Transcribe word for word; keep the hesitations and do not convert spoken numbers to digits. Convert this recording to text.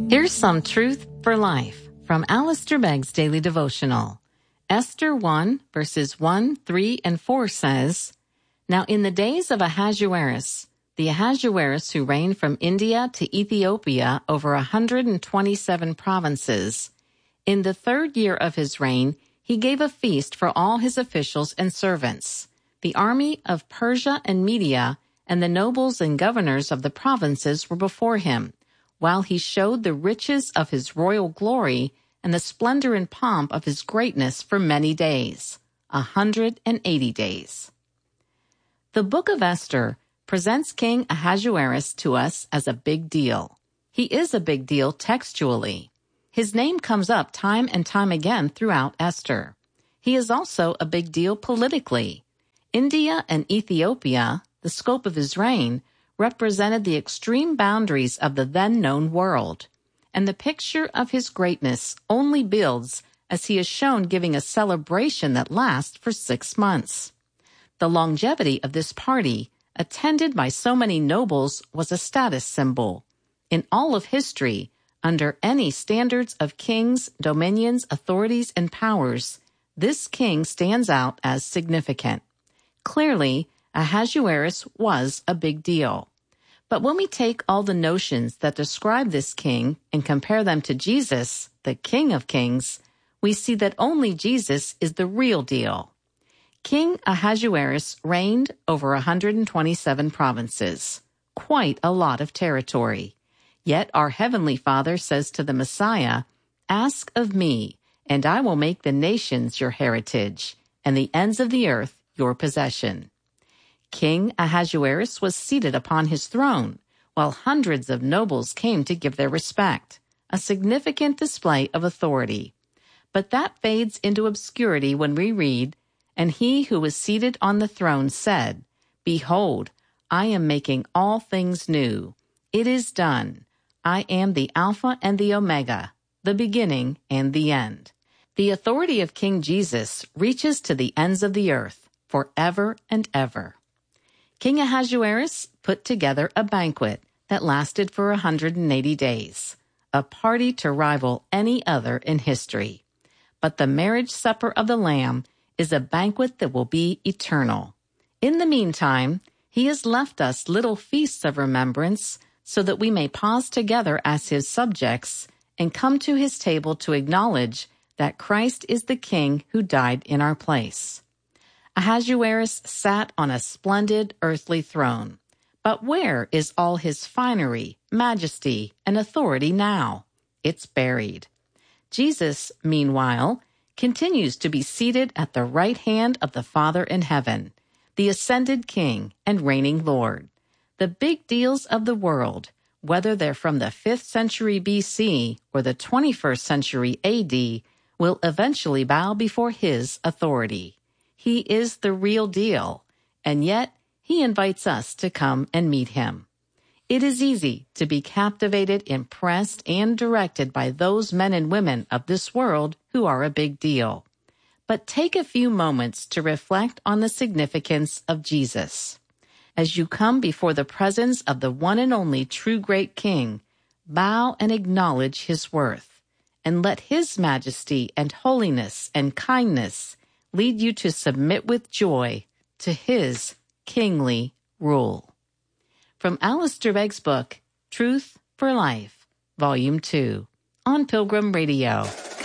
Here's some truth for life from Alistair Begg's Daily Devotional. Esther one, verses one, three, and four says, Now in the days of Ahasuerus, the Ahasuerus who reigned from India to Ethiopia over one hundred twenty-seven provinces, in the third year of his reign, he gave a feast for all his officials and servants. The army of Persia and Media and the nobles and governors of the provinces were before him, while he showed the riches of his royal glory and the splendor and pomp of his greatness for many days, a hundred and eighty days. The book of Esther presents King Ahasuerus to us as a big deal. He is a big deal textually. His name comes up time and time again throughout Esther. He is also a big deal politically. India and Ethiopia, the scope of his reign, represented the extreme boundaries of the then-known world, and the picture of his greatness only builds as he is shown giving a celebration that lasts for six months. The longevity of this party, attended by so many nobles, was a status symbol. In all of history, under any standards of kings, dominions, authorities, and powers, this king stands out as significant. Clearly, Ahasuerus was a big deal. But when we take all the notions that describe this king and compare them to Jesus, the King of Kings, we see that only Jesus is the real deal. King Ahasuerus reigned over one hundred twenty-seven provinces, quite a lot of territory. Yet our Heavenly Father says to the Messiah, Ask of me, and I will make the nations your heritage, and the ends of the earth your possession. King Ahasuerus was seated upon his throne, while hundreds of nobles came to give their respect, a significant display of authority. But that fades into obscurity when we read, And he who was seated on the throne said, Behold, I am making all things new. It is done. I am the Alpha and the Omega, the beginning and the end. The authority of King Jesus reaches to the ends of the earth, forever and ever. King Ahasuerus put together a banquet that lasted for one hundred eighty days, a party to rival any other in history. But the marriage supper of the Lamb is a banquet that will be eternal. In the meantime, he has left us little feasts of remembrance so that we may pause together as his subjects and come to his table to acknowledge that Christ is the King who died in our place. Ahasuerus sat on a splendid earthly throne. But where is all his finery, majesty, and authority now? It's buried. Jesus, meanwhile, continues to be seated at the right hand of the Father in heaven, the ascended King and reigning Lord. The big deals of the world, whether they're from the fifth century B C or the twenty-first century A D, will eventually bow before his authority. He is the real deal, and yet he invites us to come and meet him. It is easy to be captivated, impressed, and directed by those men and women of this world who are a big deal. But take a few moments to reflect on the significance of Jesus. As you come before the presence of the one and only true great King, bow and acknowledge his worth, and let his majesty and holiness and kindness lead you to submit with joy to his kingly rule. From Alistair Begg's book, Truth for Life, Volume two, on Pilgrim Radio.